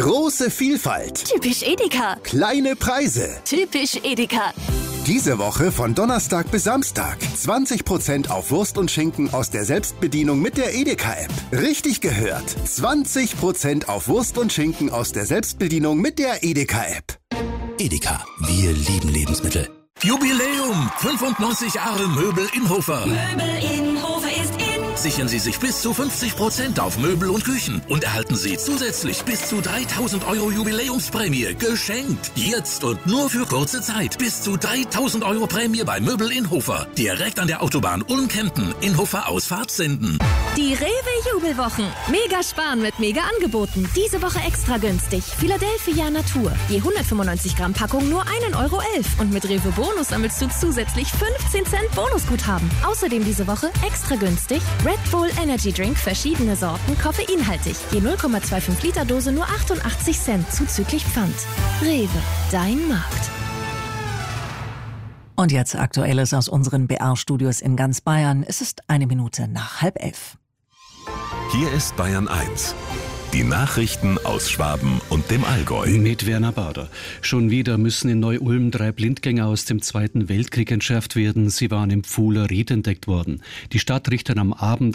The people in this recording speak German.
Große Vielfalt. Typisch Edeka. Kleine Preise. Typisch Edeka. Diese Woche von Donnerstag bis Samstag. 20% auf Wurst und Schinken aus der Selbstbedienung mit der Edeka-App. Richtig gehört. 20% auf Wurst und Schinken aus der Selbstbedienung mit der Edeka-App. Edeka, wir lieben Lebensmittel. Jubiläum! 95 Jahre Möbel Inhofer. Möbel Inhofer ist in. Sichern Sie sich bis zu 50% auf Möbel und Küchen und erhalten Sie zusätzlich bis zu 3.000 € Jubiläumsprämie geschenkt. Jetzt und nur für kurze Zeit. Bis zu 3.000 € Prämie bei Möbel Inhofer. Direkt an der Autobahn Ulm-Kempten. Inhofer Ausfahrt Senden. Die Rewe-Jubelwochen. Mega sparen mit Mega-Angeboten. Diese Woche extra günstig. Philadelphia Natur. Je 195 Gramm Packung nur 1,11 € und mit Rewe Bonus sammelst du zusätzlich 15 Cent Bonusguthaben. Außerdem diese Woche extra günstig Red Bull Energy Drink, verschiedene Sorten, koffeinhaltig. Je 0,25 Liter Dose nur 88 Cent zuzüglich Pfand. Rewe, dein Markt. Und jetzt Aktuelles aus unseren BR-Studios in ganz Bayern. Es ist 11:01. Hier ist Bayern 1. Die Nachrichten aus Schwaben und dem Allgäu. Mit Werner Bader. Schon wieder müssen in Neu-Ulm 3 Blindgänger aus dem Zweiten Weltkrieg entschärft werden. Sie waren im Pfuhler Ried entdeckt worden. Die Stadt richtet am Abend